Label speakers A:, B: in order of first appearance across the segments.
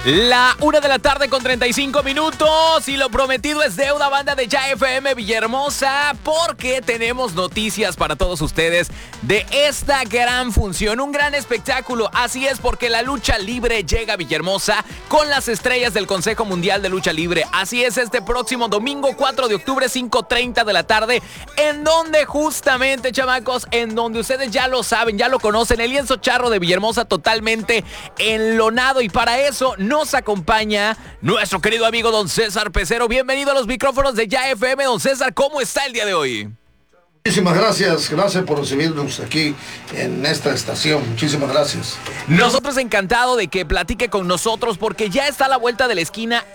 A: La 1:35 p.m. y lo prometido es deuda, banda de Ya FM Villahermosa, porque tenemos noticias para todos ustedes de esta gran función, un gran espectáculo. Así es, porque la lucha libre llega a Villahermosa con las estrellas del Consejo Mundial de Lucha Libre. Así es, este próximo domingo 4 de octubre, 5:30 de la tarde, en donde justamente, chamacos, en donde ustedes ya lo saben, ya lo conocen, el lienzo charro de Villahermosa totalmente enlonado, y para eso nos acompaña nuestro querido amigo don César Pecero. Bienvenido a los micrófonos de Ya FM, don César. ¿Cómo está el día de hoy?
B: Muchísimas gracias por recibirnos aquí en esta estación. Muchísimas gracias.
A: Nosotros encantados de que platique con nosotros, porque ya está a la vuelta de la esquina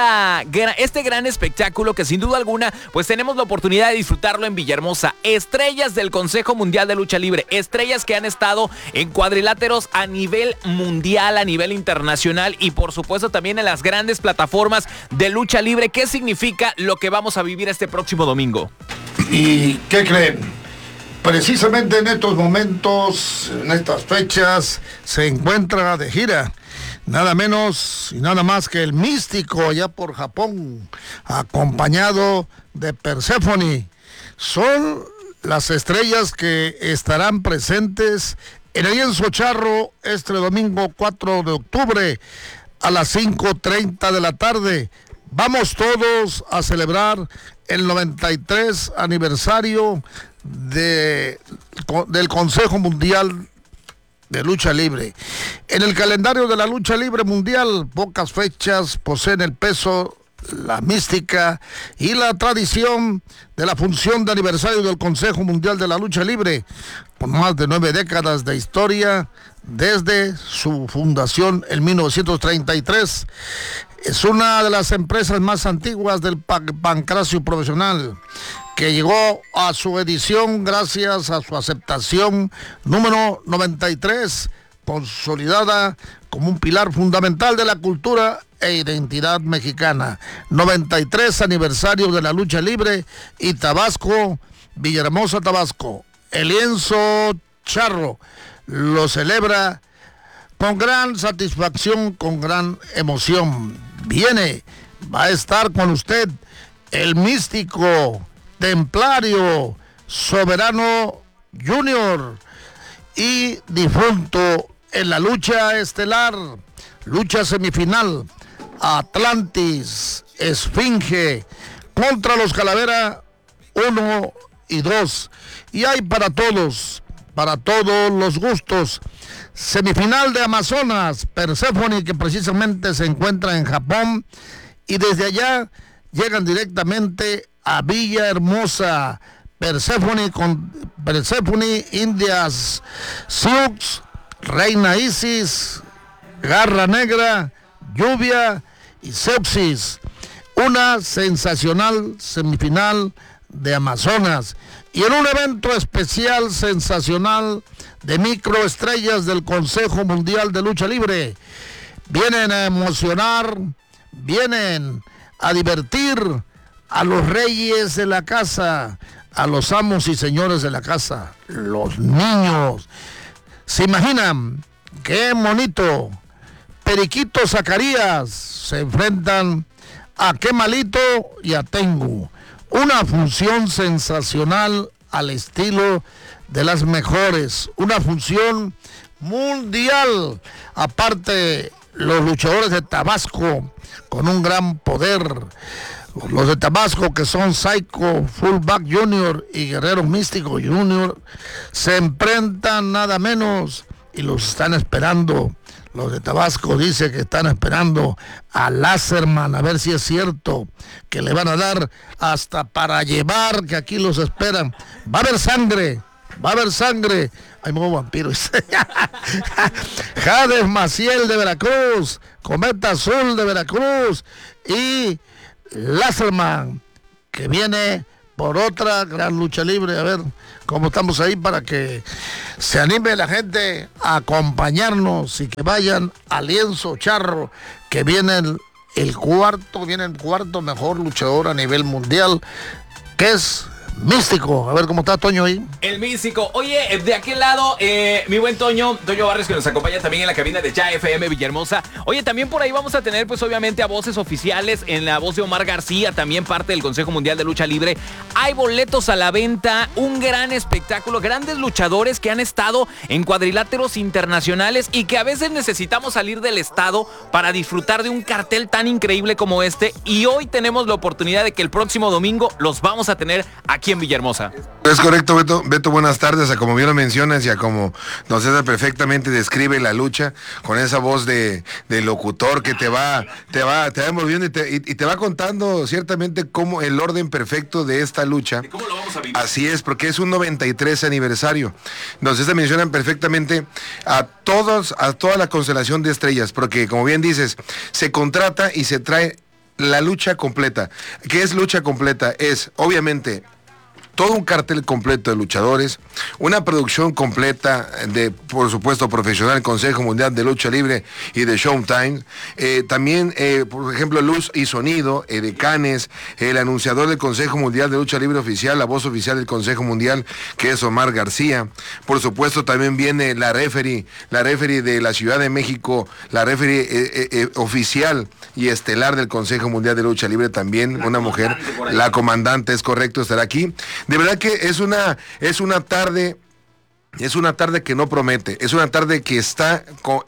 A: este gran espectáculo que sin duda alguna pues tenemos la oportunidad de disfrutarlo en Villahermosa. Estrellas del Consejo Mundial de Lucha Libre, estrellas que han estado en cuadriláteros a nivel mundial, a nivel internacional, y por supuesto también en las grandes plataformas de lucha libre. ¿Qué significa lo que vamos a vivir este próximo domingo?
B: ¿Y qué creen? Precisamente en estos momentos, en estas fechas, se encuentra de gira nada menos y nada más que el Místico allá por Japón, acompañado de Perséfone. Son las estrellas que estarán presentes en el lienzo charro este domingo 4 de octubre a las 5:30 de la tarde. Vamos todos a celebrar el 93 aniversario del Consejo Mundial de Lucha Libre. En el calendario de la lucha libre mundial, pocas fechas poseen el peso, la mística y la tradición de la función de aniversario del Consejo Mundial de la Lucha Libre, con más de 9 décadas de historia desde su fundación en 1933. Es una de las empresas más antiguas del pancracio profesional, que llegó a su edición gracias a su aceptación número 93, consolidada como un pilar fundamental de la cultura e identidad mexicana. 93 aniversario de la lucha libre y Tabasco, Villahermosa, Tabasco. El lienzo charro lo celebra con gran satisfacción, con gran emoción. Va a estar con usted el Místico, Templario, Soberano Junior y difunto en la lucha estelar, lucha semifinal, Atlantis, Esfinge, contra los Calavera 1 y 2. Y hay para todos los gustos. Semifinal de Amazonas, Perséfone, que precisamente se encuentra en Japón, y desde allá llegan directamente a Villahermosa. Perséfone, Indias Sioux, Reina Isis, Garra Negra, Lluvia y Sepsis. Una sensacional semifinal de Amazonas. Y en un evento especial sensacional de microestrellas del Consejo Mundial de Lucha Libre. Vienen a emocionar, vienen a divertir a los reyes de la casa, a los amos y señores de la casa, los niños. ¿Se imaginan qué bonito? Periquito Zacarías se enfrentan a Qué Malito y a Tengu. Una función sensacional al estilo de las mejores, una función mundial. Aparte, los luchadores de Tabasco con un gran poder, los de Tabasco, que son Psycho, Fullback Junior y Guerrero Místico Junior, se enfrentan nada menos y los están esperando. Los de Tabasco dice que están esperando a Láserman, a ver si es cierto que le van a dar hasta para llevar, que aquí los esperan. Va a haber sangre. Hay nuevo vampiro. Jades Maciel de Veracruz, Cometa Azul de Veracruz y Láserman, que viene por otra gran lucha libre. A ver cómo estamos ahí para que se anime la gente a acompañarnos y que vayan al lienzo charro, que viene el cuarto mejor luchador a nivel mundial, que es Místico. A ver cómo está Toño ahí.
A: El Místico. Oye, de aquel lado, mi buen Toño Barrios, que nos acompaña también en la cabina de Ya FM Villahermosa. Oye, también por ahí vamos a tener, pues obviamente, a voces oficiales. En la voz de Omar García, también parte del Consejo Mundial de Lucha Libre. Hay boletos a la venta, un gran espectáculo, grandes luchadores que han estado en cuadriláteros internacionales y que a veces necesitamos salir del estado para disfrutar de un cartel tan increíble como este. Y hoy tenemos la oportunidad de que el próximo domingo los vamos a tener aquí en Villahermosa.
C: Es correcto, Beto, buenas tardes. A como bien lo mencionas y a como don César perfectamente describe la lucha con esa voz de locutor que te va envolviendo y te va contando ciertamente cómo el orden perfecto de esta lucha.
A: ¿Y cómo lo vamos a vivir?
C: Así es, porque es un 93 aniversario. Don César mencionan perfectamente a toda la constelación de estrellas, porque como bien dices, se contrata y se trae la lucha completa. ¿Qué es lucha completa? Es, obviamente, todo un cartel completo de luchadores, una producción completa de, por supuesto, profesional, Consejo Mundial de Lucha Libre y de Showtime. También, por ejemplo, luz y sonido, decanes, el anunciador del Consejo Mundial de Lucha Libre oficial, la voz oficial del Consejo Mundial, que es Omar García. Por supuesto, también viene la referee de la Ciudad de México, la referee oficial y estelar del Consejo Mundial de Lucha Libre también, una mujer, la comandante, es correcto, estará aquí. De verdad que es una tarde que no promete, es una tarde que está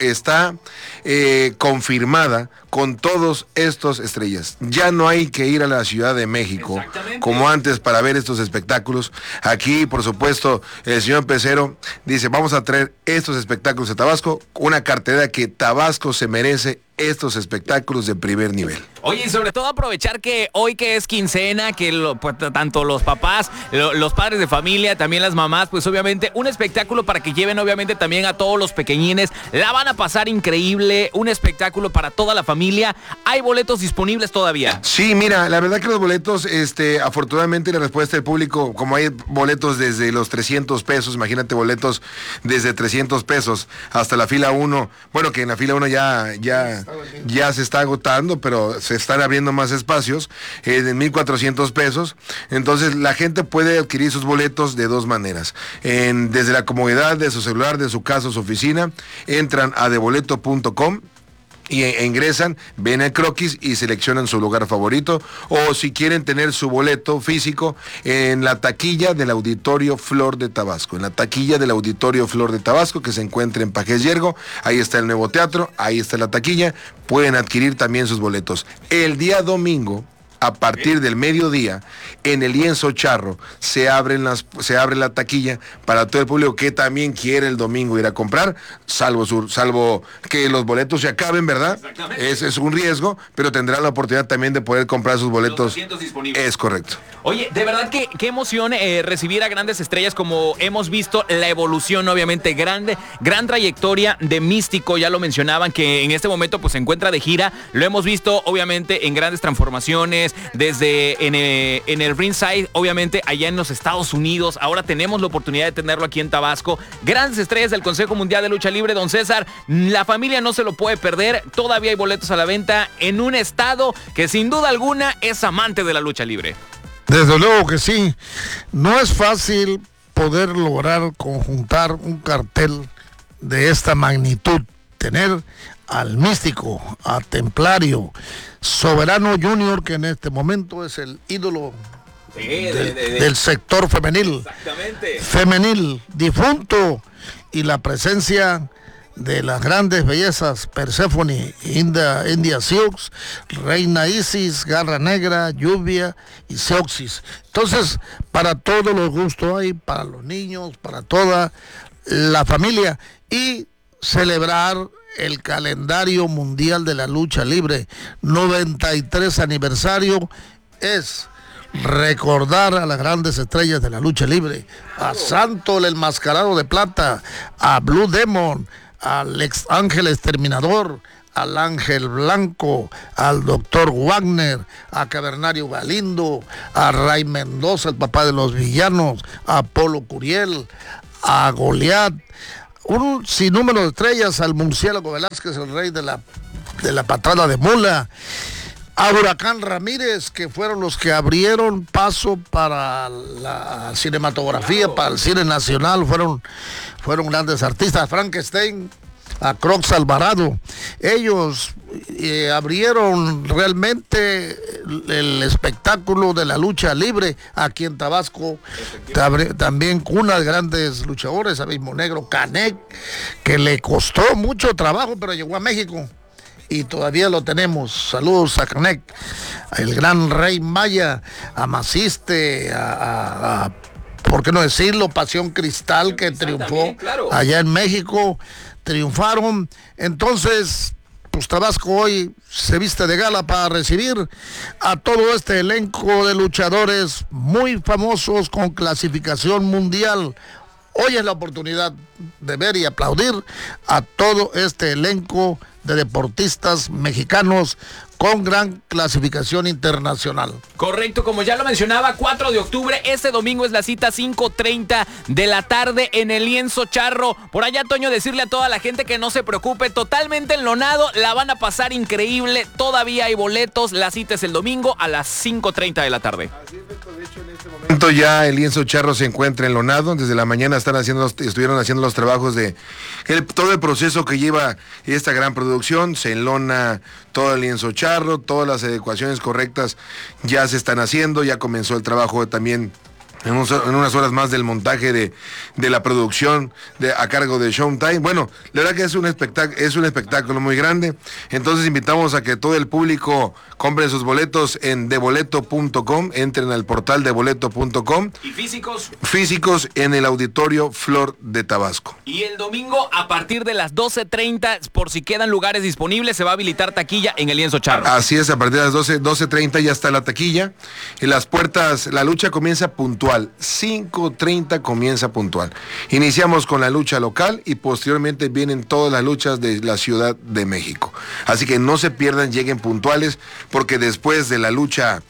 C: confirmada con todos estos estrellas. Ya no hay que ir a la Ciudad de México como antes para ver estos espectáculos. Aquí, por supuesto, el señor Pecero dice, vamos a traer estos espectáculos a Tabasco, una cartelera que Tabasco se merece estos espectáculos de primer nivel.
A: Oye, y sobre todo aprovechar que hoy que es quincena, que pues, tanto los papás, los padres de familia, también las mamás, pues obviamente un espectáculo para que lleven obviamente también a todos los pequeñines. La van a pasar increíble, un espectáculo para toda la familia. ¿Hay boletos disponibles todavía?
C: Sí, mira, la verdad que los boletos, afortunadamente la respuesta del público, como hay boletos desde los 300 pesos, imagínate boletos desde 300 pesos hasta la fila 1, bueno, que en la fila 1 ya se está agotando, pero se están abriendo más espacios, de 1,400 pesos. Entonces la gente puede adquirir sus boletos de dos maneras. Desde la comodidad de su celular, de su casa, su oficina, entran a deboleto.com y ingresan, ven el croquis y seleccionan su lugar favorito, o si quieren tener su boleto físico en la taquilla del Auditorio Flor de Tabasco, que se encuentra en Pajés Yergo. Ahí está el nuevo teatro, ahí está la taquilla, pueden adquirir también sus boletos. El día domingo, a partir del mediodía, en el Lienzo Charro, se abre la taquilla para todo el público que también quiere el domingo ir a comprar, salvo que los boletos se acaben, ¿verdad? Es un riesgo, pero tendrá la oportunidad también de poder comprar sus boletos.
A: Los asientos disponibles.
C: Es correcto.
A: Oye, de verdad que qué emoción recibir a grandes estrellas, como hemos visto la evolución, obviamente, gran trayectoria de Místico, ya lo mencionaban, que en este momento pues se encuentra de gira. Lo hemos visto, obviamente, en grandes transformaciones, desde en el ringside, obviamente allá en los Estados Unidos. Ahora tenemos la oportunidad de tenerlo aquí en Tabasco. Grandes estrellas del Consejo Mundial de Lucha Libre, don César. La familia no se lo puede perder. Todavía hay boletos a la venta en un estado que sin duda alguna es amante de la lucha libre.
B: Desde luego que sí. No es fácil poder lograr conjuntar un cartel de esta magnitud. Tener al Místico, a Templario, Soberano Junior, que en este momento es el ídolo del sector femenil.
A: Exactamente.
B: Femenil, difunto, y la presencia de las grandes bellezas Perséfone, India Sioux, Reina Isis, Garra Negra, Lluvia y Seoxis. Entonces, para todos los gustos hay, para los niños, para toda la familia, y celebrar el calendario mundial de la lucha libre, 93 aniversario, es recordar a las grandes estrellas de la lucha libre, a Santo el Enmascarado de Plata, a Blue Demon, al ex Ángel Exterminador, al Ángel Blanco, al Dr. Wagner, a Cavernario Galindo, a Ray Mendoza, el papá de los villanos, a Polo Curiel, a Goliat, un sinnúmero de estrellas, al Murciélago Velázquez, el rey de la patada de mula, a Huracán Ramírez, que fueron los que abrieron paso para la cinematografía, para el cine nacional, fueron grandes artistas. Frankenstein, a Crocs Alvarado, ellos abrieron realmente el espectáculo de la lucha libre aquí en Tabasco, también cuna de grandes luchadores, Abismo Negro, Canek, que le costó mucho trabajo, pero llegó a México y todavía lo tenemos. Saludos a Canek, el gran Rey Maya, a Maciste, a ¿por qué no decirlo? Pasión Cristal, que triunfó también, claro, allá en México, triunfaron. Entonces, pues Tabasco hoy se viste de gala para recibir a todo este elenco de luchadores muy famosos con clasificación mundial. Hoy es la oportunidad de ver y aplaudir a todo este elenco de deportistas mexicanos con gran clasificación internacional.
A: Correcto, como ya lo mencionaba, 4 de octubre, este domingo es la cita, 5:30 de la tarde en el Lienzo Charro. Por allá, Toño, decirle a toda la gente que no se preocupe, totalmente enlonado, la van a pasar increíble, todavía hay boletos, la cita es el domingo a las 5:30 de la tarde.
C: Así es, de hecho, en este momento ya el Lienzo Charro se encuentra enlonado, desde la mañana estuvieron haciendo los trabajos de todo el proceso que lleva esta gran producción, se enlona todo el Lienzo Charro, todas las adecuaciones correctas ya se están haciendo, ya comenzó el trabajo también en unas horas más del montaje de la producción a cargo de Showtime. Bueno, la verdad que es un espectáculo muy grande, entonces invitamos a que todo el público compre sus boletos en deboleto.com, entren al portal deboleto.com.
A: ¿Y físicos?
C: Físicos en el Auditorio Flor de Tabasco.
A: Y el domingo a partir de las 12:30, por si quedan lugares disponibles, se va a habilitar taquilla en el Lienzo Charro.
C: Así es, a partir de las 12:30 ya está la taquilla y las puertas, la lucha comienza puntual. 5:30 comienza puntual. Iniciamos con la lucha local y posteriormente vienen todas las luchas de la Ciudad de México. Así que no se pierdan, lleguen puntuales, porque después de la lucha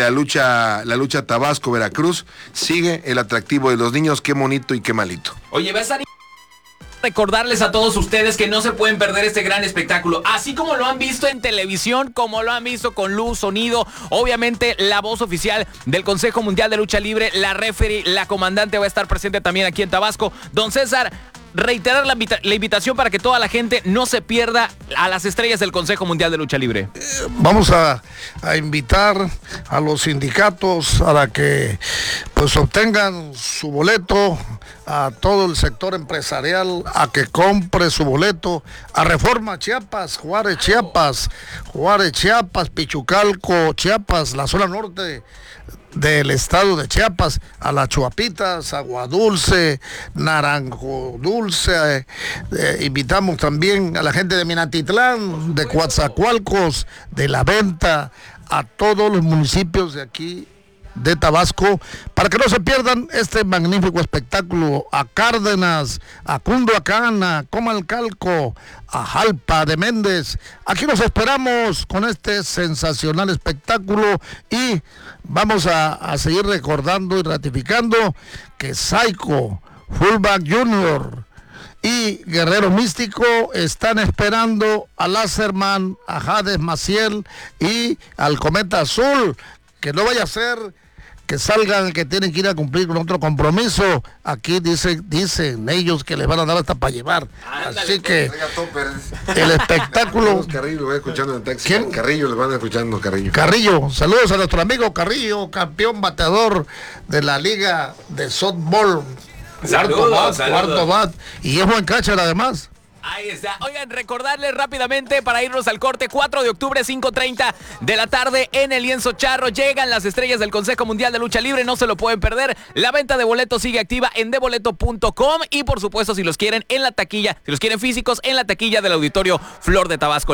C: Tabasco-Veracruz, sigue el atractivo de los niños, qué bonito y qué malito.
A: Oye, va a estar... Recordarles a todos ustedes que no se pueden perder este gran espectáculo, así como lo han visto en televisión, como lo han visto con luz, sonido, obviamente la voz oficial del Consejo Mundial de Lucha Libre, la referee, la comandante va a estar presente también aquí en Tabasco. Don César, reiterar la invitación para que toda la gente no se pierda a las estrellas del Consejo Mundial de Lucha Libre.
B: Vamos a invitar a los sindicatos a que pues obtengan su boleto, a todo el sector empresarial a que compre su boleto, a Reforma Chiapas, Juárez Chiapas, Pichucalco Chiapas, la zona norte del estado de Chiapas, a las Chuapitas, Agua Dulce, Naranjo Dulce, invitamos también a la gente de Minatitlán, de Coatzacoalcos, de La Venta, a todos los municipios de aquí de Tabasco, para que no se pierdan este magnífico espectáculo, a Cárdenas, a Cunduacán, a Comalcalco, a Jalpa de Méndez. Aquí nos esperamos con este sensacional espectáculo y vamos a seguir recordando y ratificando que Psycho, Fullback Junior y Guerrero Místico están esperando a Láserman, a Hades Maciel y al Cometa Azul. Que no vaya a ser que salgan, que tienen que ir a cumplir con otro compromiso. Aquí dicen ellos que les van a dar hasta para llevar. Así que el espectáculo...
C: Carrillo, voy escuchando en taxi.
B: ¿Quién?
C: Carrillo, les van escuchando Carrillo.
B: Carrillo, saludos a nuestro amigo Carrillo, campeón bateador de la liga de softball. Cuarto bat. Y es buen catcher además.
A: Ahí está. Oigan, recordarles rápidamente para irnos al corte, 4 de octubre, 5:30 de la tarde en el Lienzo Charro. Llegan las estrellas del Consejo Mundial de Lucha Libre, no se lo pueden perder. La venta de boletos sigue activa en deboleto.com y por supuesto si los quieren en la taquilla, si los quieren físicos, en la taquilla del Auditorio Flor de Tabasco.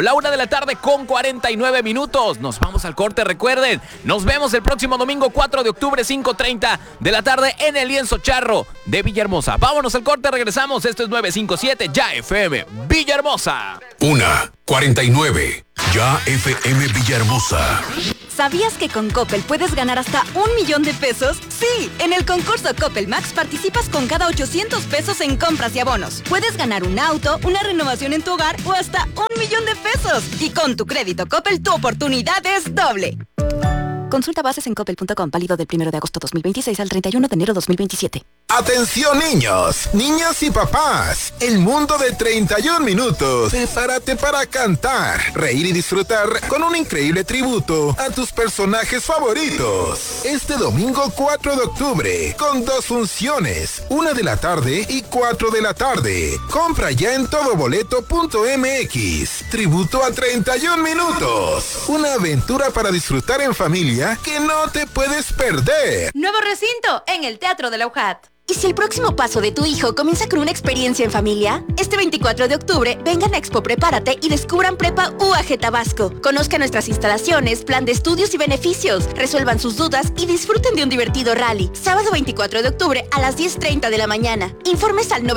A: 1:49 p.m. Nos vamos al corte, recuerden. Nos vemos el próximo domingo, 4 de octubre, 5:30 de la tarde en el Lienzo Charro de Villahermosa. Vámonos al corte, regresamos. Esto es 957 Ya FM Villahermosa.
D: 1:49. Ya FM Villahermosa.
E: ¿Sabías que con Coppel puedes ganar hasta 1 millón de pesos? Sí, en el concurso Coppel Max participas con cada 800 pesos en compras y abonos. Puedes ganar un auto, una renovación en tu hogar o hasta 1 millón de pesos. Y con tu crédito Coppel, tu oportunidad es doble. Consulta bases en coppel.com, válido del 1 de agosto 2026 al 31 de enero 2027.
F: Atención niños, niñas y papás. El mundo de 31 minutos. Prepárate para cantar, reír y disfrutar con un increíble tributo a tus personajes favoritos. Este domingo 4 de octubre, con 2 funciones, 1 de la tarde y 4 de la tarde. Compra ya en todoboleto.mx. Tributo a 31 minutos. Una aventura para disfrutar en familia que no te puedes perder.
G: Nuevo recinto en el Teatro de la UJAT.
E: ¿Y si el próximo paso de tu hijo comienza con una experiencia en familia? Este 24 de octubre, vengan a Expo Prepárate y descubran Prepa UAG Tabasco. Conozcan nuestras instalaciones, plan de estudios y beneficios. Resuelvan sus dudas y disfruten de un divertido rally. Sábado 24 de octubre a las 10:30 de la mañana. Informes al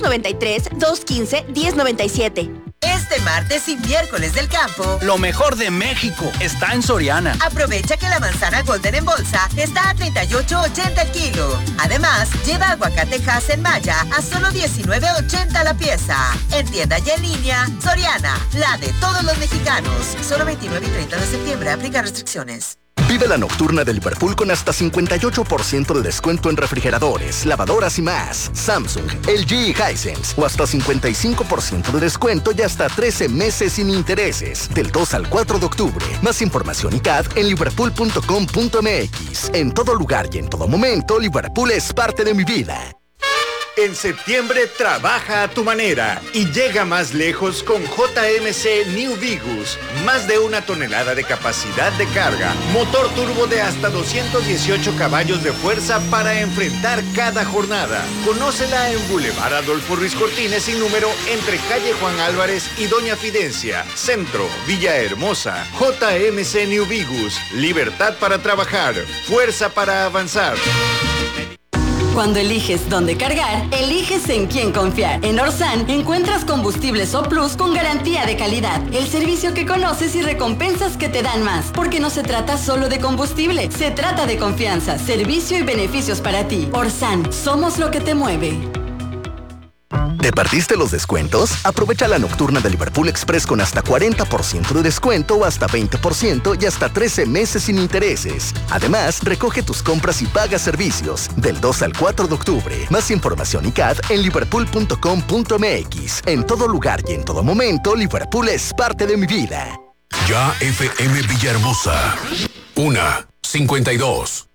E: 993-215-1097.
H: Este martes y miércoles del campo,
I: lo mejor de México está en Soriana.
H: Aprovecha que la manzana Golden en bolsa está a 38.80 el kilo. Además, lleva aguacate Hass en malla a solo 19.80 la pieza. En tienda y en línea, Soriana, la de todos los mexicanos. Solo 29 y 30 de septiembre, aplica restricciones.
J: Vive la nocturna de Liverpool con hasta 58% de descuento en refrigeradores, lavadoras y más. Samsung, LG y Hisense. O hasta 55% de descuento y hasta 13 meses sin intereses. Del 2 al 4 de octubre. Más información y CAD en liverpool.com.mx. En todo lugar y en todo momento, Liverpool es parte de mi vida.
K: En septiembre trabaja a tu manera y llega más lejos con JMC New Vigus. Más de 1 tonelada de capacidad de carga. Motor turbo de hasta 218 caballos de fuerza para enfrentar cada jornada. Conócela en Boulevard Adolfo Ruiz Cortines sin número entre calle Juan Álvarez y Doña Fidencia. Centro, Villahermosa. JMC New Vigus. Libertad para trabajar. Fuerza para avanzar.
L: Cuando eliges dónde cargar, eliges en quién confiar. En Orsan encuentras combustibles O Plus con garantía de calidad. El servicio que conoces y recompensas que te dan más. Porque no se trata solo de combustible, se trata de confianza, servicio y beneficios para ti. Orsan, somos lo que te mueve.
J: ¿Te perdiste los descuentos? Aprovecha la nocturna de Liverpool Express con hasta 40% de descuento o hasta 20% y hasta 13 meses sin intereses. Además, recoge tus compras y paga servicios del 2 al 4 de octubre. Más información y CAD en liverpool.com.mx. En todo lugar y en todo momento, Liverpool es parte de mi vida.
D: Ya FM Villahermosa. 1:52.